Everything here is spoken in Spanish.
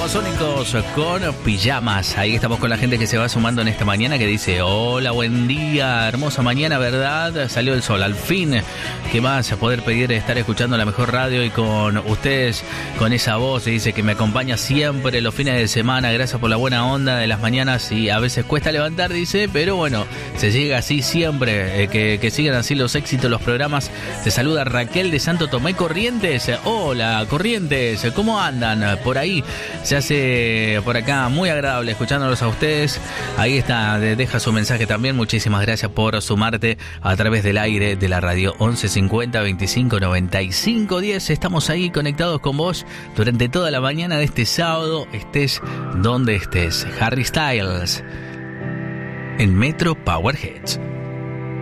Babasónicos con pijamas. Ahí estamos con la gente que se va sumando en esta mañana, que dice: hola, buen día, hermosa mañana, ¿verdad? Salió el sol, al fin. ¿Qué más? Poder pedir estar escuchando la mejor radio y con ustedes, con esa voz, dice, que me acompaña siempre los fines de semana. Gracias por la buena onda de las mañanas, y a veces cuesta levantar, dice, pero bueno, se llega así siempre. Que sigan así los éxitos, los programas. Te saluda Raquel de Santo Tomé, Corrientes. Hola, Corrientes, ¿cómo andan por ahí? Se hace por acá muy agradable escuchándolos a ustedes. Ahí está, deja su mensaje también. Muchísimas gracias por sumarte a través del aire de la radio 1150 25 95 10. Estamos ahí conectados con vos durante toda la mañana de este sábado, estés donde estés. Harry Styles en Metro Power Hits.